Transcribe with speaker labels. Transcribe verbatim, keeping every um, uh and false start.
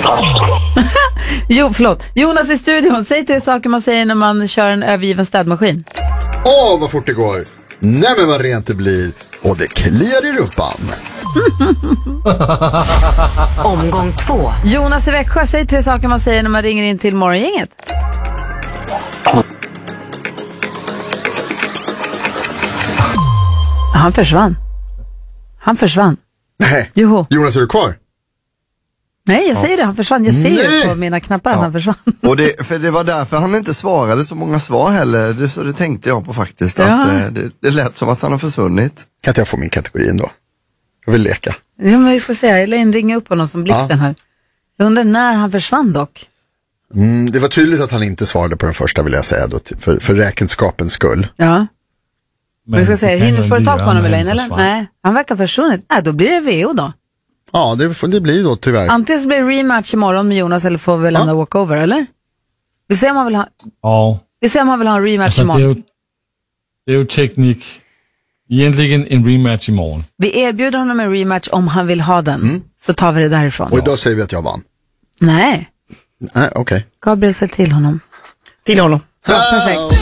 Speaker 1: Jo, förlåt. Jonas i studion, säg tre saker man säger när man kör en övergiven städmaskin.
Speaker 2: Åh, vad fort det går. Nej, men vad rent det blir. Och det kliar i rumpan.
Speaker 3: Omgång två.
Speaker 1: Jonas i Växjö, säg tre saker man säger när man ringer in till morgongänget. Han försvann. Han försvann.
Speaker 2: Nej,
Speaker 1: Joho.
Speaker 2: Jonas, är du kvar?
Speaker 1: Nej, jag säger det, han försvann. Jag ser ju på mina knappar att
Speaker 4: Ja.
Speaker 1: han försvann.
Speaker 4: Och det, för det var därför han inte svarade så många svar heller. Det, så det tänkte jag på faktiskt.
Speaker 1: Ja.
Speaker 4: Att, eh, det, det lät som att han har försvunnit.
Speaker 2: Kan inte jag få min kategori ändå? Jag vill leka.
Speaker 1: Ja, men vi ska säga, Elaine ringa upp honom som blixten
Speaker 2: Ja.
Speaker 1: här. Jag undrar när han försvann dock.
Speaker 2: Mm, det var tydligt att han inte svarade på den första, vill jag säga då, för, för räkenskapens skull.
Speaker 1: Ja.
Speaker 5: Men
Speaker 1: Vi ska säga, hinner få tag på honom, Elaine, eller?
Speaker 5: försvann.
Speaker 1: Nej, han verkar försvunnit. Nej, då blir det V O då.
Speaker 2: Ja, det, det blir ju då tyvärr.
Speaker 1: Antingen så blir det rematch imorgon med Jonas eller får vi väl ändå walkover, eller? Vi ser om han vill ha,
Speaker 5: Ja,
Speaker 1: vi ser om han vill ha en rematch
Speaker 5: alltså det är,
Speaker 1: imorgon.
Speaker 5: ju, det är ju teknik. Egentligen en rematch imorgon.
Speaker 1: Vi erbjuder honom en rematch om han vill ha den.
Speaker 2: Mm.
Speaker 1: Så tar vi det därifrån.
Speaker 2: Och idag säger vi att jag vann.
Speaker 1: Nej,
Speaker 2: Nej, okej.
Speaker 1: Gabriel, säg till honom.
Speaker 6: Till honom.
Speaker 1: Ja, perfekt.